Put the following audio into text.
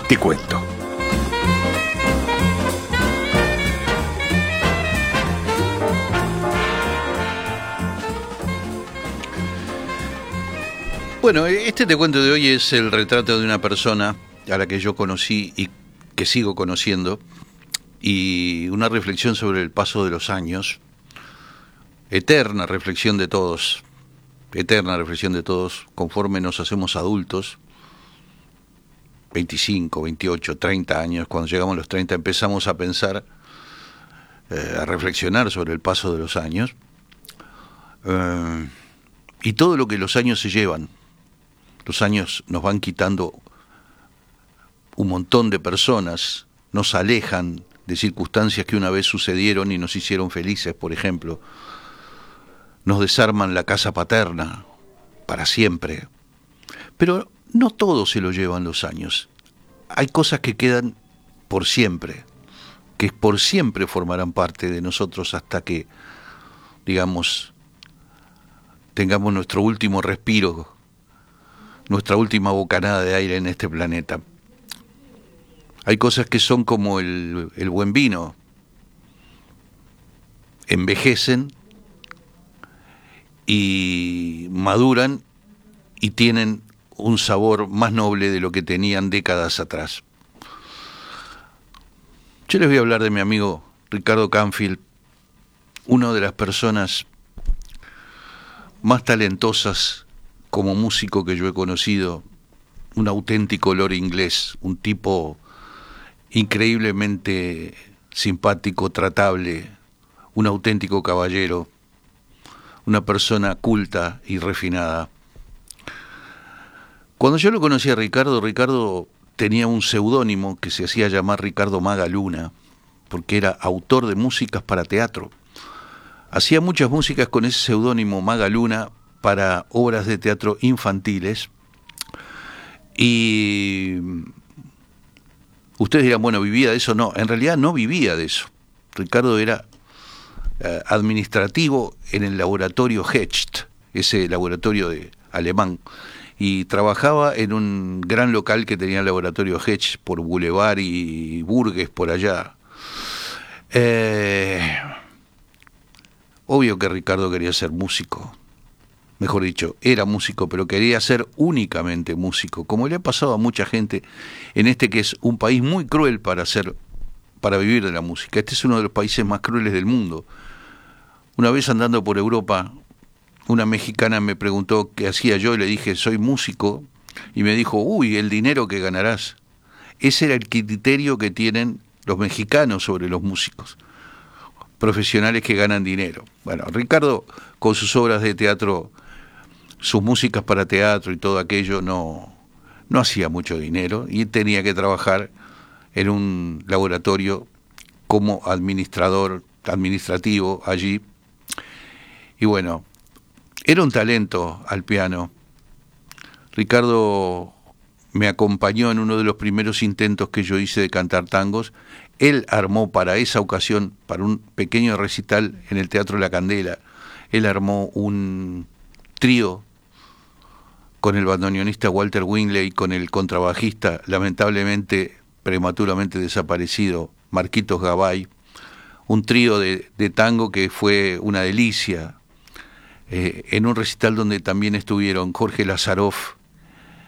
te cuento. Bueno, este te cuento de hoy es el retrato de una persona a la que yo conocí y que sigo conociendo, y una reflexión sobre el paso de los años, eterna reflexión de todos conforme nos hacemos adultos, 25, 28, 30 años, cuando llegamos a los 30 empezamos a pensar, a reflexionar sobre el paso de los años, y todo lo que los años se llevan. Los años nos van quitando un montón de personas, nos alejan de circunstancias que una vez sucedieron y nos hicieron felices, por ejemplo. Nos desarman la casa paterna para siempre. Pero no todo se lo llevan los años. Hay cosas que quedan por siempre, que por siempre formarán parte de nosotros hasta que, digamos, tengamos nuestro último respiro, nuestra última bocanada de aire en este planeta. Hay cosas que son como el buen vino, envejecen y maduran y tienen un sabor más noble de lo que tenían décadas atrás. Yo les voy a hablar de mi amigo Ricardo Canfield, una de las personas más talentosas como músico que yo he conocido, un auténtico lord inglés, un tipo increíblemente simpático, tratable, un auténtico caballero, una persona culta y refinada. Cuando yo lo conocí a Ricardo tenía un seudónimo que se hacía llamar Ricardo Maga Luna, porque era autor de músicas para teatro. Hacía muchas músicas con ese seudónimo Maga Luna para obras de teatro infantiles, y ustedes dirán, bueno, ¿vivía de eso? No, en realidad no vivía de eso. Ricardo era administrativo en el laboratorio Hecht, ese laboratorio alemán, y trabajaba en un gran local que tenía el laboratorio Hecht por Boulevard y Burgues, por allá. Obvio que Ricardo quería ser músico. Mejor dicho, era músico, pero quería ser únicamente músico, como le ha pasado a mucha gente en este que es un país muy cruel para vivir de la música. Este es uno de los países más crueles del mundo. Una vez andando por Europa, una mexicana me preguntó qué hacía yo, y le dije, soy músico, y me dijo, uy, el dinero que ganarás. Ese era el criterio que tienen los mexicanos sobre los músicos, profesionales que ganan dinero. Bueno, Ricardo, con sus obras de teatro, sus músicas para teatro y todo aquello, no hacía mucho dinero y tenía que trabajar en un laboratorio como administrativo allí. Y bueno, era un talento al piano. Ricardo me acompañó en uno de los primeros intentos que yo hice de cantar tangos. Él armó para esa ocasión, para un pequeño recital en el Teatro La Candela, él armó un trío con el bandoneonista Walter Wingley, con el contrabajista, lamentablemente prematuramente desaparecido, Marquitos Gabay, un trío de tango que fue una delicia, en un recital donde también estuvieron Jorge Lazaroff,